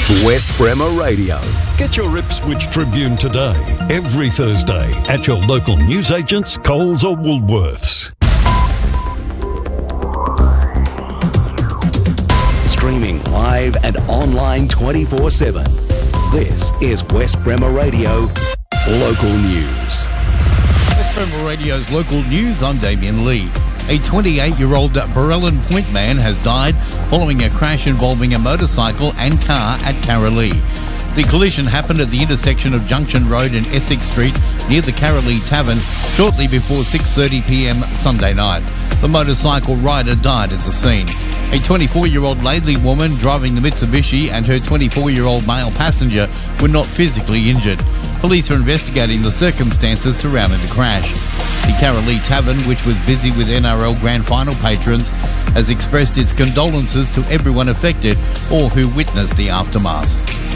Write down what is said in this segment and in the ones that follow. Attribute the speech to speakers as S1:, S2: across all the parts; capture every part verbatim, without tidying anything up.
S1: West Bremer Radio.
S2: Get your Ipswich Tribune today, every Thursday, at your local newsagents, Coles or Woolworths.
S1: Streaming live and online twenty-four seven. This is West Bremer Radio Local News.
S3: West Bremer Radio's Local News, I'm Damien Lee. A twenty-eight-year-old Barellan Point man has died following a crash involving a motorcycle and car at Carolee. The collision happened at the intersection of Junction Road and Essex Street near the Carolee Tavern shortly before six thirty p m Sunday night. The motorcycle rider died at the scene. A twenty-four-year-old Laidley woman driving the Mitsubishi and her twenty-four-year-old male passenger were not physically injured. Police are investigating the circumstances surrounding the crash. The Carolee Tavern, which was busy with N R L Grand Final patrons, has expressed its condolences to everyone affected or who witnessed the aftermath.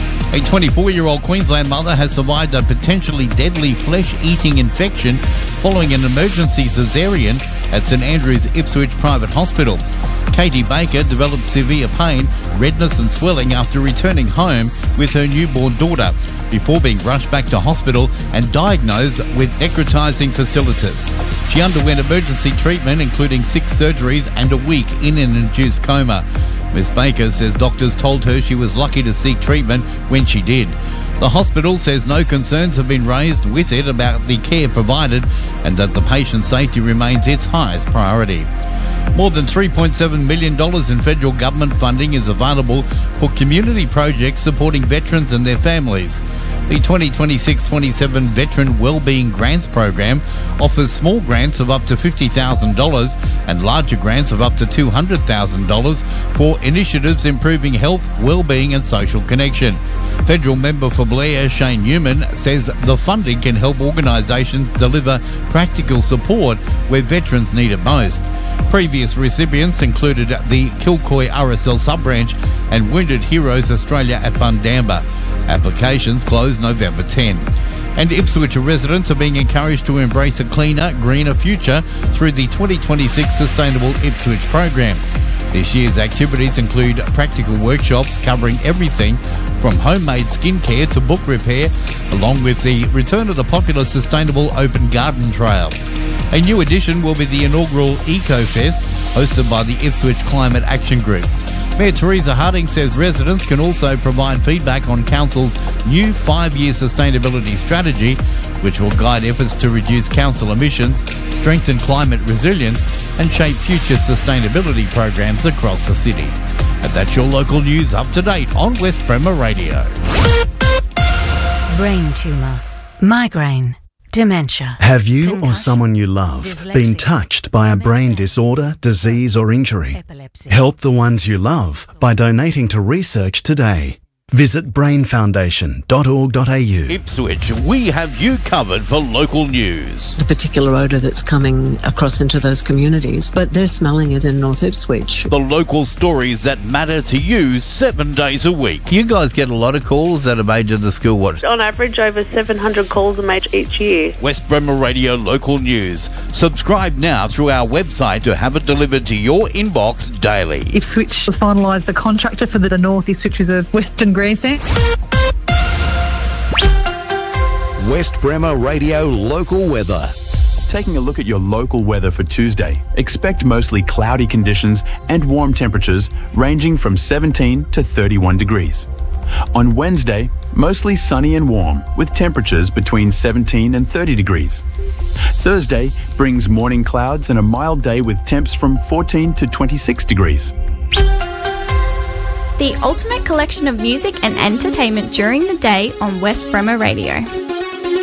S3: A twenty-four-year-old Queensland mother has survived a potentially deadly flesh-eating infection following an emergency caesarean at St Andrew's Ipswich Private Hospital. Katie Baker developed severe pain, redness and swelling after returning home with her newborn daughter before being rushed back to hospital and diagnosed with necrotizing fasciitis. She underwent emergency treatment including six surgeries and a week in an induced coma. Miss Baker says doctors told her she was lucky to seek treatment when she did. The hospital says no concerns have been raised with it about the care provided and that the patient's safety remains its highest priority. More than three point seven million dollars in federal government funding is available for community projects supporting veterans and their families. The twenty twenty-six twenty-seven Veteran Wellbeing Grants Program offers small grants of up to fifty thousand dollars and larger grants of up to two hundred thousand dollars for initiatives improving health, wellbeing and social connection. Federal member for Blair, Shane Newman, says the funding can help organisations deliver practical support where veterans need it most. Previous recipients included the Kilcoy R S L sub-branch and Wounded Heroes Australia at Bundamba. Applications close November tenth. And Ipswich residents are being encouraged to embrace a cleaner, greener future through the twenty twenty-six Sustainable Ipswich program. This year's activities include practical workshops covering everything from homemade skincare to book repair, along with the return of the popular Sustainable Open Garden Trail. A new addition will be the inaugural Eco-Fest, hosted by the Ipswich Climate Action Group. Mayor Teresa Harding says residents can also provide feedback on Council's new five-year sustainability strategy, which will guide efforts to reduce council emissions, strengthen climate resilience and shape future sustainability programs across the city. And that's your local news up to date on West Bremer Radio.
S4: Brain tumour, migraine, dementia.
S5: Have you or someone you love been touched by a brain disorder, disease or injury? Help the ones you love by donating to research today. Visit brain foundation dot org dot a u.
S3: Ipswich, we have you covered for local news.
S6: The particular odour that's coming across into those communities, but they're smelling it in North Ipswich.
S3: The local stories that matter to you seven days a week. You guys get a lot of calls that are made to the School Watch.
S7: On average, over seven hundred calls are made each year.
S3: West Bremer Radio Local News. Subscribe now through our website to have it delivered to your inbox daily.
S8: Ipswich has finalised the contractor for the North Ipswich is a Western Grandstand.
S1: West Bremer Radio Local Weather.
S9: Taking a look at your local weather for Tuesday, expect mostly cloudy conditions and warm temperatures ranging from seventeen to thirty-one degrees. On Wednesday, mostly sunny and warm with temperatures between seventeen and thirty degrees. Thursday brings morning clouds and a mild day with temps from fourteen to twenty-six degrees.
S10: The ultimate collection of music and entertainment during the day on West Bremer Radio.